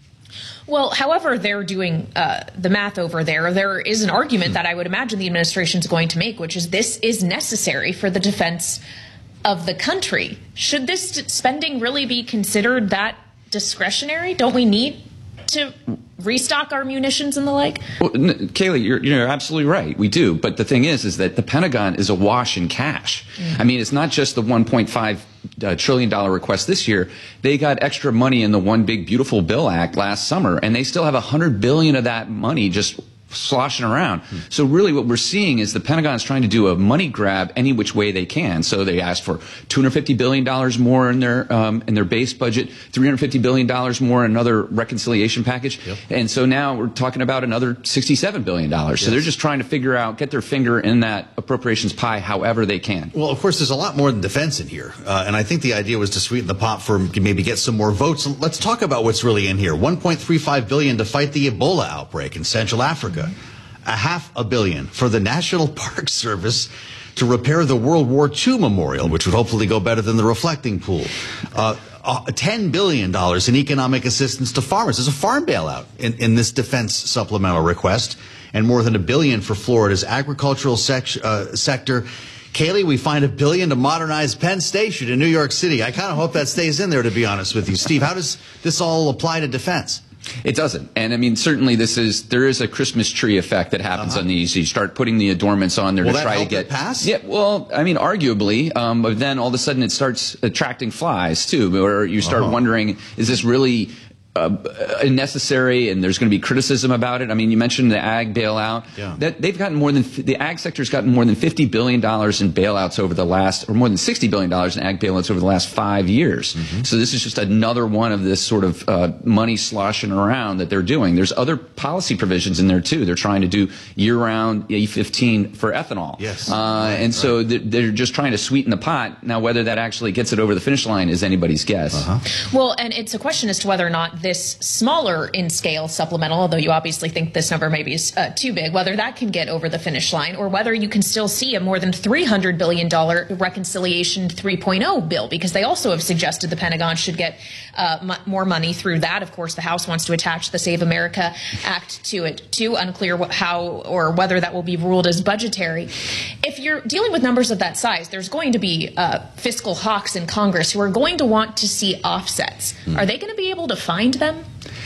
Well, however they're doing uh, the math over there, there is an argument that I would imagine the administration is going to make, which is this is necessary for the defense of the country. Should this spending really be considered that discretionary? Don't we need to restock our munitions and the like? Well, Kaylee, you're, you're absolutely right. We do. But the thing is, is that the Pentagon is awash in cash. Mm-hmm. I mean, it's not just the one point five uh, trillion dollar request this year. They got extra money in the One Big Beautiful Bill Act last summer, and they still have one hundred billion dollars of that money just sloshing around. Hmm. So really what we're seeing is the Pentagon is trying to do a money grab any which way they can. So they asked for two hundred fifty billion dollars more in their um, in their base budget, three hundred fifty billion dollars more in another reconciliation package. Yep. And so now we're talking about another sixty-seven billion dollars. Yes. So they're just trying to figure out, get their finger in that appropriations pie however they can. Well, of course, there's a lot more than defense in here. Uh, and I think the idea was to sweeten the pot for maybe get some more votes. Let's talk about what's really in here. one point three five billion dollars to fight the Ebola outbreak in Central Africa. A half a billion for the National Park Service to repair the World War Two memorial, which would hopefully go better than the reflecting pool. Uh, uh, ten billion dollars in economic assistance to farmers. There's a farm bailout in, in this defense supplemental request, and more than a billion for Florida's agricultural sec- uh, sector. Kaylee, we find a billion to modernize Penn Station in New York City. I kind of hope that stays in there, to be honest with you. Steve, how does this all apply to defense? It doesn't. And I mean, certainly this is, there is a Christmas tree effect that happens uh-huh. on these. You start putting the adornments on there Will to that try help to get it pass? Yeah, well, I mean, arguably, um, but then all of a sudden it starts attracting flies too, or you start uh-huh. wondering, is this really Uh, necessary, and there's going to be criticism about it. I mean, you mentioned the ag bailout. Yeah. That they've gotten more than the ag sector's gotten more than fifty billion dollars in bailouts over the last, or more than sixty billion dollars in ag bailouts over the last five years. Mm-hmm. So this is just another one of this sort of uh, money sloshing around that they're doing. There's other policy provisions in there too. They're trying to do year-round E fifteen for ethanol. Yes. Uh, right, and right. so they're, they're just trying to sweeten the pot. Now, whether that actually gets it over the finish line is anybody's guess. Uh-huh. Well, and it's a question as to whether or not this smaller in scale supplemental, although you obviously think this number maybe is uh, too big, whether that can get over the finish line, or whether you can still see a more than three hundred billion dollars reconciliation three point oh bill, because they also have suggested the Pentagon should get uh, m- more money through that. Of course, the House wants to attach the Save America Act to it too. Unclear wh- how or whether that will be ruled as budgetary. If you're dealing with numbers of that size, there's going to be uh, fiscal hawks in Congress who are going to want to see offsets. Mm. Are they going to be able to find them?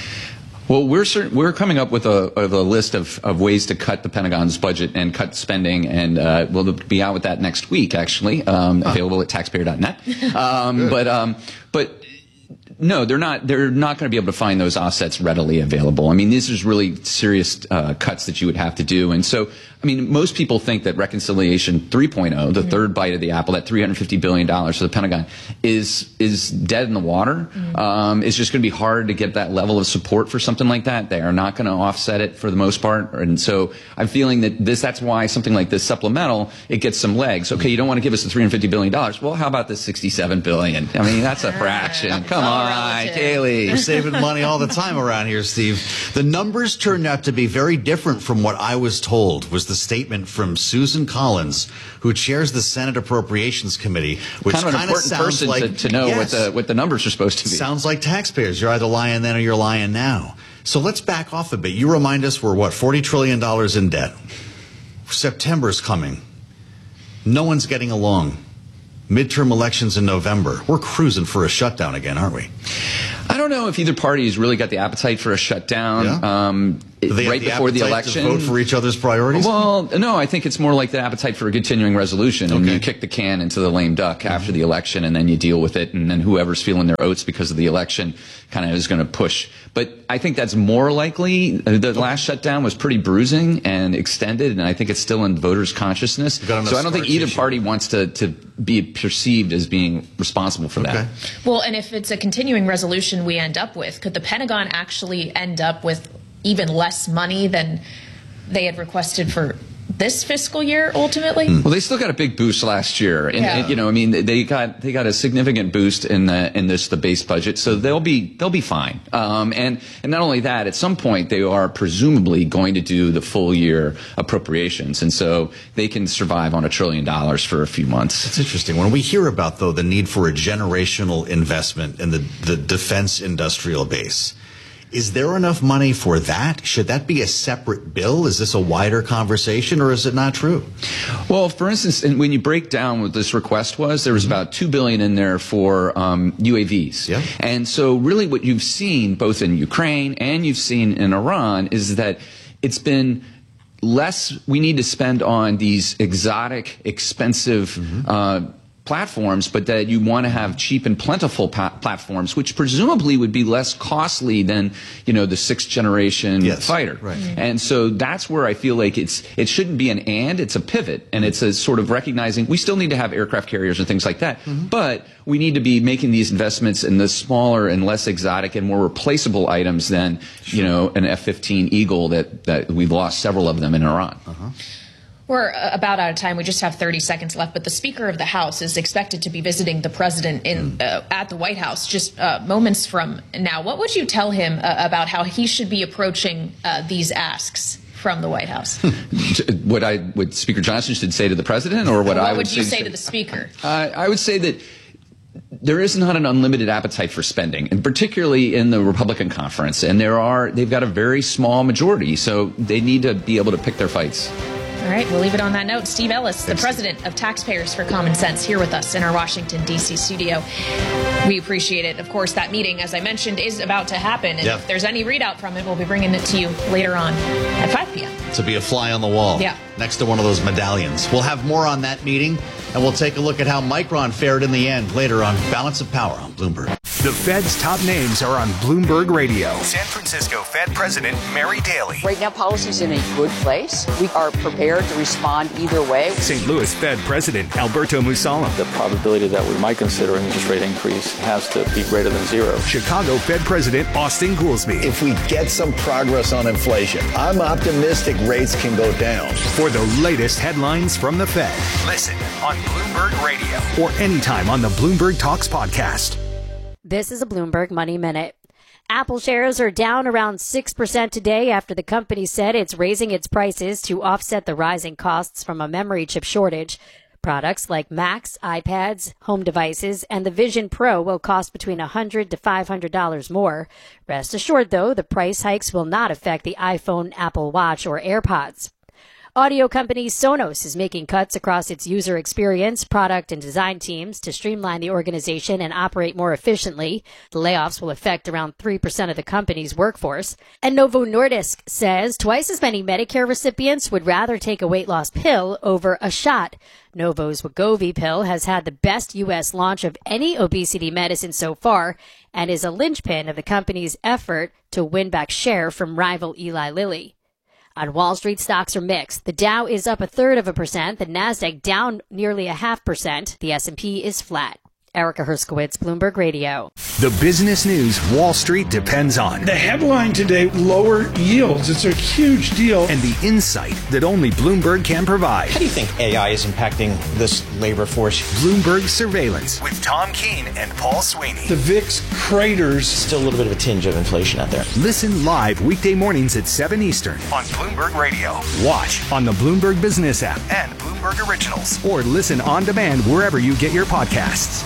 Well, we're cert- we're coming up with a, of a list of, of ways to cut the Pentagon's budget and cut spending, and uh, we'll be out with that next week, actually, um, huh. available at taxpayer dot net. Um, but um, but no, they're not. They're not going to be able to find those offsets readily available. I mean, these are really serious uh, cuts that you would have to do, and so I mean, most people think that Reconciliation three point oh, the mm-hmm. third bite of the apple, that three hundred fifty billion dollars for the Pentagon, is is dead in the water. Mm-hmm. Um, it's just going to be hard to get that level of support for something like that. They are not going to offset it for the most part. And so I'm feeling that this, that's why something like this supplemental, it gets some legs. Okay, you don't want to give us the three hundred fifty billion dollars. Well, how about the sixty-seven billion dollars? I mean, that's a fraction. Come on, Kaylee. We're saving money all the time around here, Steve. The numbers turned out to be very different from what I was told, was the statement from Susan Collins, who chairs the Senate Appropriations Committee, which kind of an kind important of sounds person like, to, to know yes, what the what the numbers are supposed to be. Sounds like taxpayers. You're either lying then or you're lying now. So let's back off a bit. You remind us we're, what, forty trillion dollars in debt. September's coming. No one's getting along. Midterm elections in November. We're cruising for a shutdown again, aren't we? I don't know if either party has really got the appetite for a shutdown. Yeah. Um, Do they right have the before the appetite election. to vote for each other's priorities? Well, no, I think it's more like the appetite for a continuing resolution. And Okay. you kick the can into the lame duck mm-hmm. after the election, and then you deal with it, and then whoever's feeling their oats because of the election kind of is going to push. But I think that's more likely. The last shutdown was pretty bruising and extended, and I think it's still in voters' consciousness. So I don't think either party wants to, to be perceived as being responsible for Okay. that. Well, and if it's a continuing resolution we end up with, could the Pentagon actually end up with even less money than they had requested for this fiscal year ultimately? Well, they still got a big boost last year, and, Yeah. and, you know, I mean, they got they got a significant boost in the in this the base budget, so they'll be they'll be fine. Um, and and not only that, at some point they are presumably going to do the full year appropriations, and so they can survive on a trillion dollars for a few months. It's interesting when we hear about though the need for a generational investment in the the defense industrial base. Is there enough money for that? Should that be a separate bill? Is this a wider conversation, or is it not true? Well, for instance, and when you break down what this request was, there was about two billion dollars in there for um, U A Vs. Yeah. And so really what you've seen both in Ukraine and you've seen in Iran is that it's been less we need to spend on these exotic, expensive mm-hmm. uh platforms, but that you want to have cheap and plentiful pa- platforms, which presumably would be less costly than, you know, the sixth generation yes, fighter. Right. Mm-hmm. And so that's where I feel like it's it shouldn't be an and, it's a pivot, and it's a sort of recognizing we still need to have aircraft carriers and things like that, mm-hmm. but we need to be making these investments in the smaller and less exotic and more replaceable items than, sure. you know, an F fifteen Eagle that, that we've lost several of them in Iran. Uh-huh. We're about out of time. We just have thirty seconds left, but the Speaker of the House is expected to be visiting the President in uh, at the White House just uh, moments from now. What would you tell him uh, about how he should be approaching uh, these asks from the White House? What I, what Speaker Johnson should say to the President, or what, what I would, would you say, say to the Speaker? Uh, I would say that there is not an unlimited appetite for spending, and particularly in the Republican conference. And there are, they've got a very small majority, so they need to be able to pick their fights. All right, we'll leave it on that note. Steve Ellis, the president of Taxpayers for Common Sense, here with us in our Washington, D C studio. We appreciate it. Of course, that meeting, as I mentioned, is about to happen. And yep. if there's any readout from it, we'll be bringing it to you later on at five p.m. To be a fly on the wall. Yeah. Next to one of those medallions. We'll have more on that meeting, and we'll take a look at how Micron fared in the end later on Balance of Power on Bloomberg. The Fed's top names are on Bloomberg Radio. San Francisco Fed President Mary Daly. Right now, policy's in a good place. We are prepared to respond either way. Saint Louis Fed President Alberto Mussolem. The probability that we might consider an interest rate increase has to be greater than zero. Chicago Fed President Austin Goolsbee. If we get some progress on inflation, I'm optimistic rates can go down. For the latest headlines from the Fed, listen on Bloomberg Radio or anytime on the Bloomberg Talks podcast. This is a Bloomberg Money Minute. Apple shares are down around six percent today after the company said it's raising its prices to offset the rising costs from a memory chip shortage. Products like Macs, iPads, home devices, and the Vision Pro will cost between one hundred dollars to five hundred dollars more. Rest assured, though, the price hikes will not affect the iPhone, Apple Watch, or AirPods. Audio company Sonos is making cuts across its user experience, product, and design teams to streamline the organization and operate more efficiently. The layoffs will affect around three percent of the company's workforce. And Novo Nordisk says twice as many Medicare recipients would rather take a weight loss pill over a shot. Novo's Wegovy pill has had the best U S launch of any obesity medicine so far and is a linchpin of the company's effort to win back share from rival Eli Lilly. On Wall Street, stocks are mixed. The Dow is up a third of a percent. The Nasdaq down nearly a half percent. The S and P is flat. Erica Herskowitz, Bloomberg Radio. The business news Wall Street depends on. The headline today, lower yields. It's a huge deal. And the insight that only Bloomberg can provide. How do you think A I is impacting this labor force? Bloomberg Surveillance with Tom Keene and Paul Sweeney. The V I X craters. Still a little bit of a tinge of inflation out there. Listen live weekday mornings at seven Eastern on Bloomberg Radio. Watch on the Bloomberg Business app and Bloomberg Originals. Or listen on demand wherever you get your podcasts.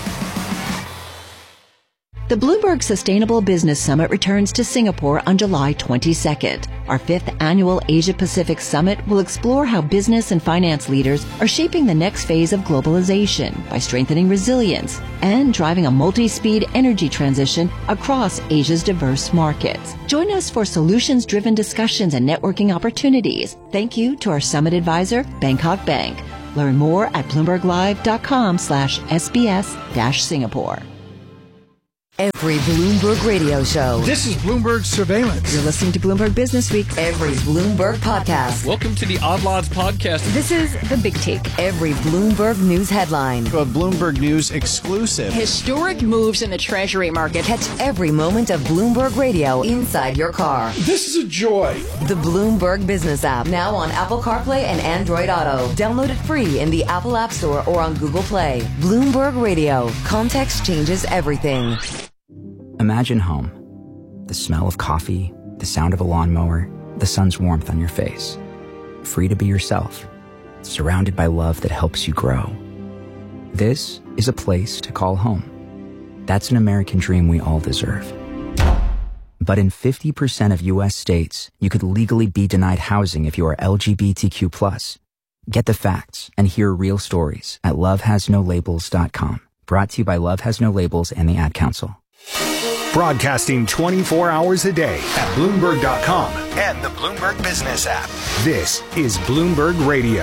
The Bloomberg Sustainable Business Summit returns to Singapore on July twenty-second. Our fifth annual Asia-Pacific Summit will explore how business and finance leaders are shaping the next phase of globalization by strengthening resilience and driving a multi-speed energy transition across Asia's diverse markets. Join us for solutions-driven discussions and networking opportunities. Thank you to our summit advisor, Bangkok Bank. Learn more at bloomberglive.com slash SBS dash Singapore. Every Bloomberg radio show. This is Bloomberg Surveillance. You're listening to Bloomberg Business Week. Every Bloomberg podcast. Welcome to the Odd Lots podcast. This is The Big Take. Every Bloomberg News headline. A Bloomberg News exclusive. Historic moves in the Treasury market. Catch every moment of Bloomberg Radio inside your car. This is a joy. The Bloomberg Business app. Now on Apple CarPlay and Android Auto. Download it free in the Apple App Store or on Google Play. Bloomberg Radio. Context changes everything. Imagine home. The smell of coffee, the sound of a lawnmower, the sun's warmth on your face. Free to be yourself, surrounded by love that helps you grow. This is a place to call home. That's an American dream we all deserve. But in fifty percent of U S states, you could legally be denied housing if you are L G B T Q plus. Get the facts and hear real stories at love has no labels dot com. Brought to you by Love Has No Labels and the Ad Council. Broadcasting twenty-four hours a day at Bloomberg dot com and the Bloomberg Business app. This is Bloomberg Radio.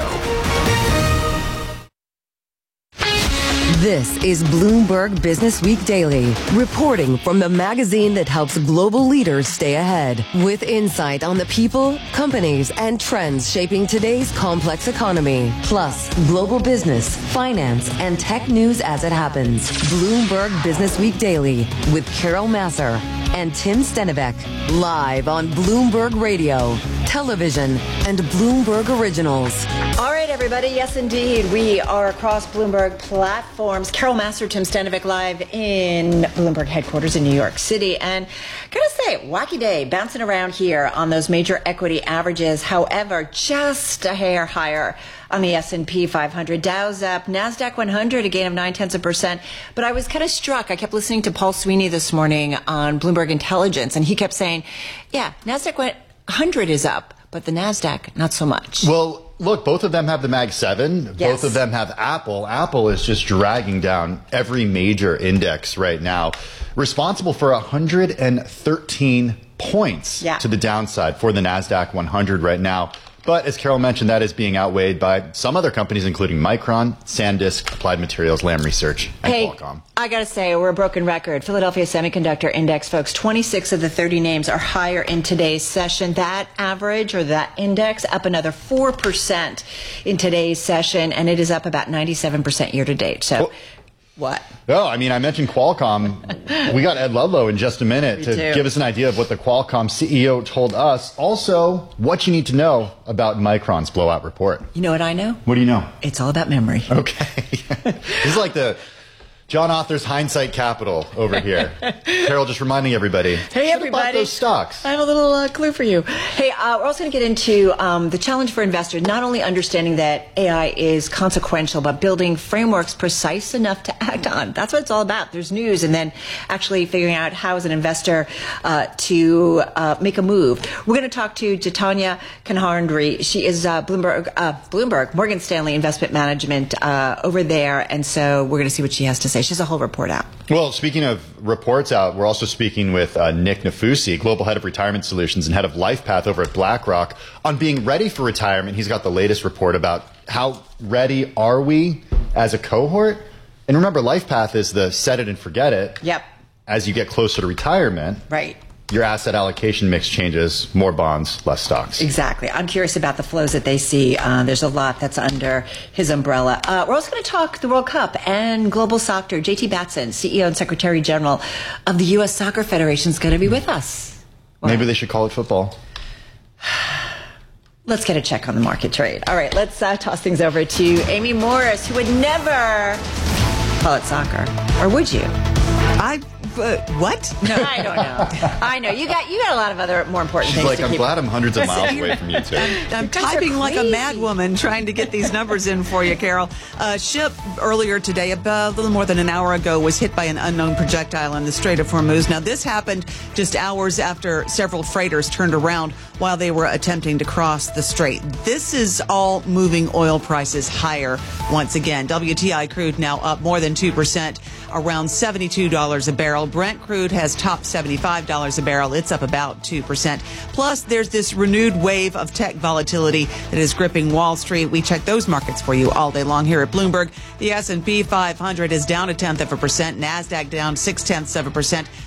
This is Bloomberg Business Week Daily, reporting from the magazine that helps global leaders stay ahead, with insight on the people, companies, and trends shaping today's complex economy, plus global business, finance, and tech news as it happens. Bloomberg Business Week Daily with Carol Massar and Tim Stenivek, live on Bloomberg Radio, television, and Bloomberg Originals. All right, everybody. Yes, indeed. We are across Bloomberg platforms. Carol Massar, Tim Stenivek, live in Bloomberg headquarters in New York City. And gotta say, wacky day bouncing around here on those major equity averages. However, just a hair higher on the S and P five hundred. Dow's up, NASDAQ one hundred, a gain of nine tenths of a percent. But I was kind of struck. I kept listening to Paul Sweeney this morning on Bloomberg Intelligence, and he kept saying, yeah, NASDAQ one hundred is up, but the NASDAQ, not so much. Well, look, both of them have the Mag seven. Yes. Both of them have Apple. Apple is just dragging down every major index right now, responsible for one hundred thirteen points yeah. to the downside for the NASDAQ one hundred right now. But as Carol mentioned, that is being outweighed by some other companies, including Micron, SanDisk, Applied Materials, Lam Research, and hey, Qualcomm. I got to say, we're a broken record. Philadelphia Semiconductor Index, folks, twenty-six of the thirty names are higher in today's session. That average, or that index, up another four percent in today's session, and it is up about ninety-seven percent year to date. So, well, what? Oh, I mean, I mentioned Qualcomm. We got Ed Ludlow in just a minute to too. give us an idea of what the Qualcomm C E O told us. Also, what you need to know about Micron's blowout report. You know what I know? What do you know? It's all about memory. Okay. This is like the John Author's hindsight capital over here. Carol just reminding everybody. Hey, everybody. Those stocks. I have a little uh, clue for you. Hey, uh, we're also going to get into um, the challenge for investors, not only understanding that A I is consequential, but building frameworks precise enough to act on. That's what it's all about. There's news, and then actually figuring out how, as an investor, uh, to uh, make a move. We're going to talk to Jitanya Kanharndri. She is uh, Bloomberg, uh, Bloomberg, Morgan Stanley Investment Management uh, over there, and so we're going to see what she has to say. She has a whole report out. Well, speaking of reports out, we're also speaking with uh, Nick Nafusi, Global Head of Retirement Solutions and Head of LifePath over at BlackRock, on being ready for retirement. He's got the latest report about how ready are we as a cohort. And remember, LifePath is the set it and forget it. Yep. As you get closer to retirement. Right. your asset allocation mix changes, more bonds, less stocks. Exactly. I'm curious about the flows that they see. Uh, there's a lot that's under his umbrella. Uh, we're also going to talk the World Cup and global soccer. J T Batson, C E O and Secretary General of the U S Soccer Federation, is going to be with us. What? Maybe they should call it football. Let's get a check on the market trade. All right, let's uh, toss things over to Amy Morris, who would never call it soccer. Or would you? I... Uh, what? No, I don't know. I know you got you got a lot of other more important She's things. like, to I'm keep. glad I'm hundreds of miles away from you two. I'm, I'm typing like a madwoman trying to get these numbers in for you, Carol. A ship earlier today, about a little more than an hour ago, was hit by an unknown projectile in the Strait of Hormuz. Now, this happened just hours after several freighters turned around while they were attempting to cross the strait. This is all moving oil prices higher once again. W T I crude now up more than two percent, around seventy-two dollars a barrel. Brent crude has topped seventy-five dollars a barrel. It's up about two percent. Plus, there's this renewed wave of tech volatility that is gripping Wall Street. We check those markets for you all day long here at Bloomberg. The S and P five hundred is down a tenth of a percent. NASDAQ down six tenths of a percent.